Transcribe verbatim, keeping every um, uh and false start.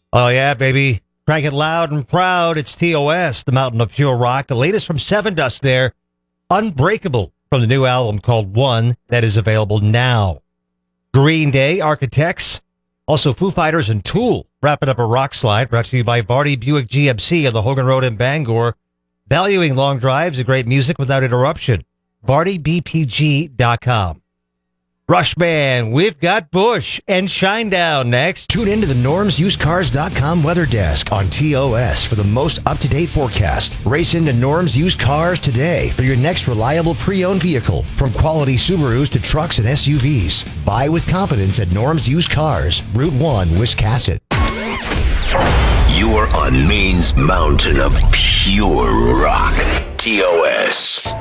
Oh, yeah, baby. Crank it loud and proud. It's T O S, the Mountain of Pure Rock. The latest from Seven Dust there. Unbreakable from the new album called One that is available now. Green Day, Architects. Also Foo Fighters and Tool. Wrapping up a rock slide brought to you by Vardy Buick G M C on the Hogan Road in Bangor. Valuing long drives and great music without interruption. Vardy B P G dot com. Rushman, we've got Bush and Shinedown next. Tune in to the norms used cars dot com weather desk on T O S for the most up-to-date forecast. Race into Norms Used Cars today for your next reliable pre-owned vehicle. From quality Subarus to trucks and S U Vs. Buy with confidence at Norms Used Cars, Route one, Wiscasset. You are on Maine's mountain of pure rock. T O S.